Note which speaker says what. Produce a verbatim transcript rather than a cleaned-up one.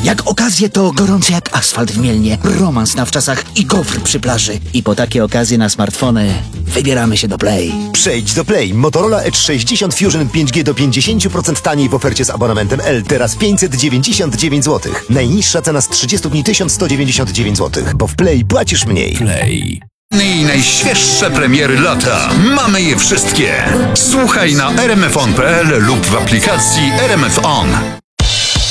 Speaker 1: Jak okazje to gorący jak asfalt w Mielnie, romans na wczasach i gofr przy plaży. I po takie okazje na smartfony wybieramy się do Play.
Speaker 2: Przejdź do Play. Motorola Edge sześćdziesiąt Fusion pięć G do pięćdziesiąt procent taniej w ofercie z abonamentem L. Teraz pięćset dziewięćdziesiąt dziewięć złotych. Najniższa cena z trzydziestu dni tysiąc sto dziewięćdziesiąt dziewięć złotych. Bo w Play płacisz mniej.
Speaker 3: Play. I najświeższe premiery lata. Mamy je wszystkie. Słuchaj na r m f on kropka p l lub w aplikacji R M F On.